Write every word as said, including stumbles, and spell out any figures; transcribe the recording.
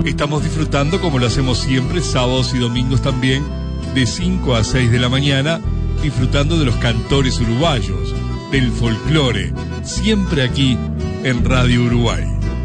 Estamos disfrutando, como lo hacemos siempre, sábados y domingos también, de cinco a seis de la mañana, disfrutando de los cantores uruguayos, del folclore, siempre aquí en Radio Uruguay.